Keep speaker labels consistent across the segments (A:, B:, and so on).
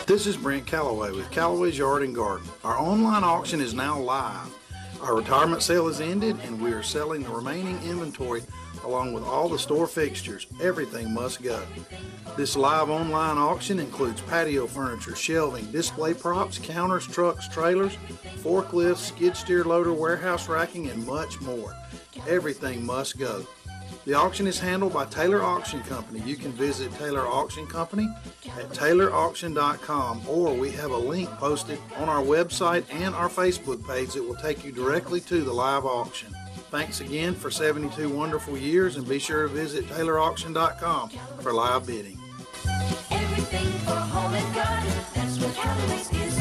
A: This is Brent Calloway with Calloway's Yard and Garden. Our online auction is now live. Our retirement sale has ended and we are selling the remaining inventory along with all the store fixtures. Everything must go. This live online auction includes patio furniture, shelving, display props, counters, trucks, trailers, forklifts, skid steer loader, warehouse racking, and much more. Everything must go. The auction is handled by Taylor Auction Company. You can visit Taylor Auction Company at taylorauction.com, or we have a link posted on our website and our Facebook page that will take you directly to the live auction. Thanks again for 72 wonderful years, and be sure to visit taylorauction.com for live bidding.
B: Everything for home and garden, that's what Callaway's is.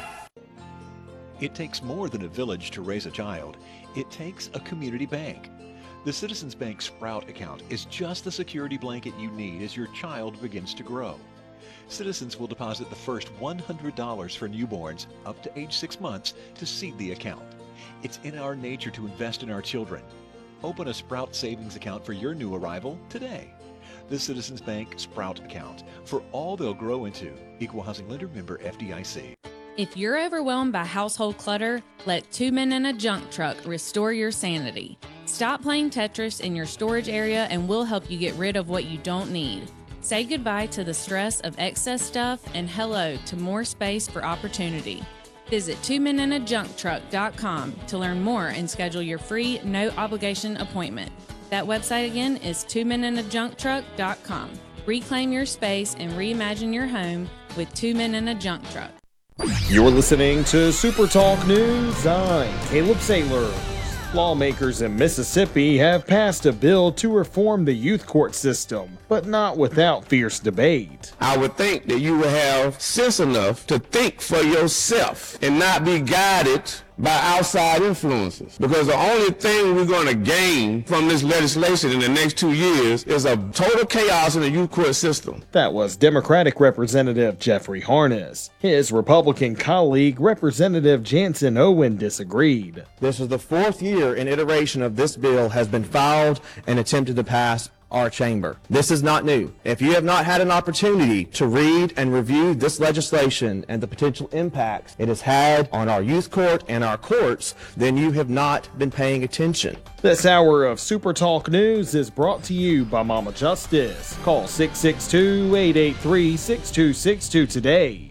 C: It takes more than a village to raise a child. It takes a community bank. The Citizens Bank Sprout account is just the security blanket you need as your child begins to grow. Citizens will deposit the first $100 for newborns up to age 6 months to seed the account. It's in our nature to invest in our children. Open a Sprout savings account for your new arrival today. The Citizens Bank Sprout account, for all they'll grow into. Equal Housing Lender, member FDIC.
D: If you're overwhelmed by household clutter, let 2 Men and a Junk Truck restore your sanity. Stop playing Tetris in your storage area and we'll help you get rid of what you don't need. Say goodbye to the stress of excess stuff and hello to more space for opportunity. Visit 2menandajuncktruck.com to learn more and schedule your free, no-obligation appointment. That website again is 2menandajuncktruck.com. Reclaim your space and reimagine your home with 2 Men and a Junk Truck.
E: You're listening to Super Talk News. I'm Caleb Saylor. Lawmakers in Mississippi have passed a bill to reform the youth court system, but not without fierce debate.
F: I would think that you would have sense enough to think for yourself and not be guided by outside influences. Because the only thing we're going to gain from this legislation in the next 2 years is a total chaos in the youth court system.
E: That was Democratic Representative Jeffrey Harness. His Republican colleague, Representative Jansen Owen, disagreed.
G: This is the 4th year an iteration of this bill has been filed and attempted to pass our chamber. This is not new. If you have not had an opportunity to read and review this legislation and the potential impacts it has had on our youth court and our courts, then you have not been paying attention.
E: This hour of Super Talk News is brought to you by Mama Justice. Call 662-883-6262 today.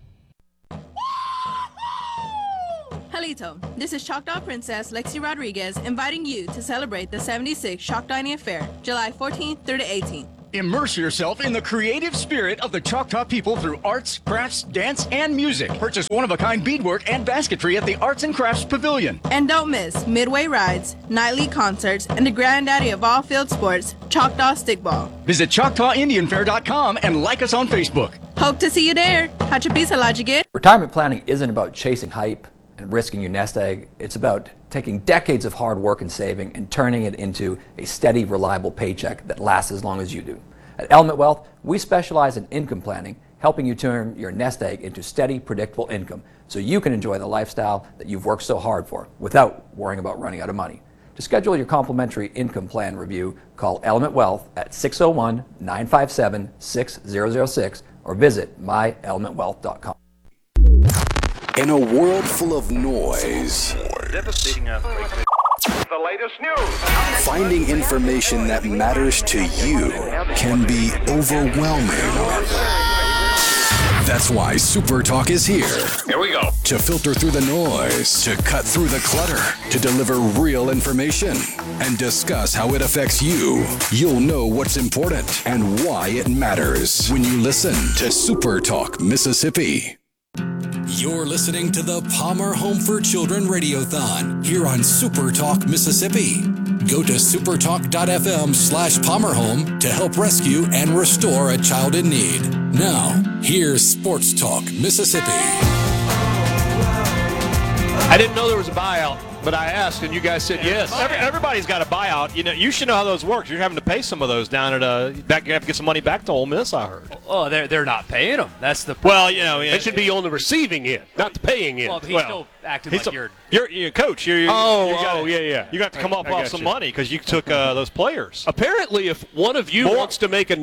H: Halito, this is Choctaw Princess Lexi Rodriguez inviting you to celebrate the 76th Choctawnian Fair, July 14th through the 18th.
I: Immerse yourself in the creative spirit of the Choctaw people through arts, crafts, dance, and music. Purchase one-of-a-kind beadwork and basketry at the Arts and Crafts Pavilion.
H: And don't miss Midway Rides, nightly concerts, and the granddaddy of all field sports, Choctaw Stickball.
I: Visit ChoctawIndianFair.com and like us on Facebook.
H: Hope to see you there. Hachapisa Lajigit.
J: Retirement planning isn't about chasing hype and risking your nest egg. It's about taking decades of hard work and saving and turning it into a steady, reliable paycheck that lasts as long as you do. At Element Wealth, we specialize in income planning, helping you turn your nest egg into steady, predictable income so you can enjoy the lifestyle that you've worked so hard for without worrying about running out of money. To schedule your complimentary income plan review, call Element Wealth at 601-957-6006 or visit myelementwealth.com.
K: In a world full of noise,
L: devastating earthquake. The latest news.
K: Finding information that matters to you can be overwhelming. That's why Super Talk is here.
L: Here we go.
K: To filter through the noise, to cut through the clutter, to deliver real information, and discuss how it affects you. You'll know what's important and why it matters when you listen to Super Talk Mississippi. You're listening to the Palmer Home for Children Radiothon here on Super Talk Mississippi. Go to supertalk.fm/PalmerHome to help rescue and restore a child in need. Now, here's Sports Talk Mississippi.
M: I didn't know there was a buyout, but I asked, and you guys said yes. Everybody's got a buyout. You know, you should know how those work. You're having to pay some of those down at back. You have to get some money back to Ole Miss, I heard.
N: Oh, they're not paying them. That's the
M: well, you know,
N: they should be on the receiving end, not the paying end.
M: Well,
N: acting
M: He's
N: like
M: you're coach. You
N: yeah.
M: You got to come up off some money because you took those players.
O: Apparently, if one of you wants to make a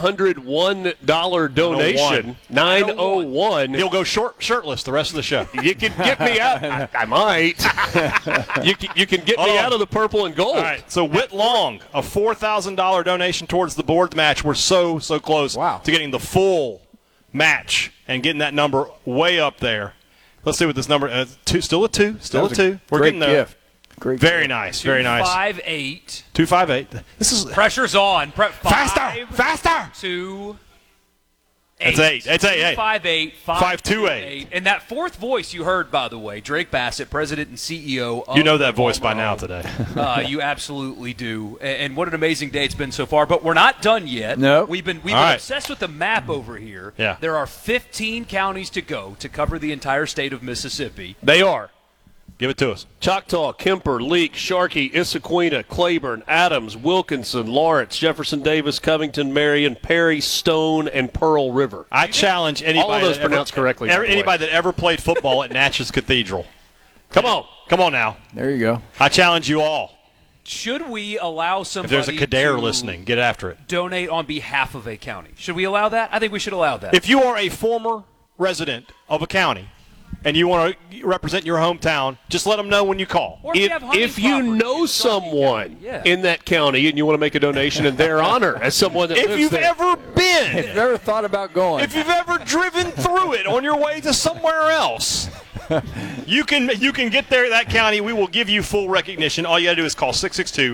O: $901 donation, 901,
M: he'll go shirtless the rest of the show.
O: You can get me out. I might. you can get me out of the purple and gold.
M: All right. So Whit Long, a $4,000 donation towards the board match. We're so close to getting the full match and getting that number way up there. Let's see what this number still a two. We're getting there.
P: Gift. Great.
M: Very nice. Very nice.
N: 258.
M: 258. This is
N: pressure's on.
M: Faster.
N: 2.
M: It's 8. It's 8.
N: 528.
M: 528.
N: And that fourth voice you heard, by the way, Drake Bassett, president and CEO of
M: You know that voice by now today.
N: You absolutely do. And what an amazing day it's been so far. But we're not done yet.
P: No.
N: We've been obsessed with the map over here.
M: Yeah.
N: There are 15 counties to go to cover the entire state of Mississippi.
O: They are.
M: Give it to us.
O: Choctaw, Kemper, Leake, Sharkey, Issaquena, Claiborne, Adams, Wilkinson, Lawrence, Jefferson Davis, Covington, Marion, Perry, Stone, and Pearl River.
M: I challenge anybody.
O: All of those pronounced correctly.
M: Anybody that ever played football at Natchez Cathedral.
O: Come on
M: now.
P: There you go.
M: I challenge you all.
N: Should we allow somebody
M: If there's a Kadair listening, get after it.
N: Donate on behalf of a county? Should we allow that? I think we should allow that.
M: If you are a former resident of a county and you want to represent your hometown, just let them know when you call.
O: If you know someone in that county and you want to make a donation in their honor as someone that
M: if
O: lives
M: you've
O: there.
M: ever been,
P: if you've ever thought about going,
M: if you've ever driven through it on your way to somewhere else, you can get there at that county. We will give you full recognition. All you got to do is call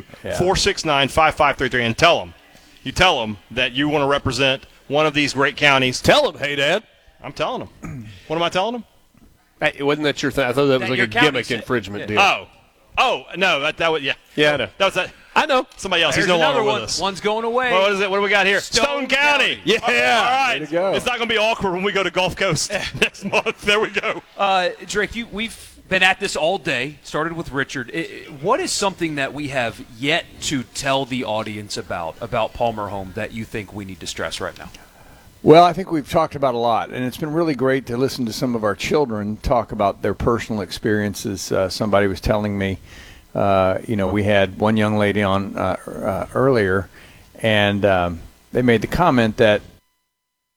M: 662-469-5533 and tell them. You tell them that you want to represent one of these great counties.
O: Tell them, hey, Dad.
M: I'm telling them. What am I telling them?
O: Hey, wasn't that your thing? I thought that was like a gimmick infringement deal.
M: Oh, no, that was, yeah.
O: Yeah, I know.
M: That was that.
O: I know.
M: Somebody else.
N: There's
M: He's no longer
N: another
M: with
N: one.
M: us.
N: One's going away.
M: What is it? What do we got here? Stone County.
O: Yeah.
M: All right.
P: Way to go.
M: It's not going to be awkward when we go to Gulf Coast next month. There we go.
N: Drake, we've been at this all day. Started with Richard. What is something that we have yet to tell the audience about Palmer Home that you think we need to stress right now?
P: Well, I think we've talked about a lot, and it's been really great to listen to some of our children talk about their personal experiences. Somebody was telling me, we had one young lady on earlier, and they made the comment that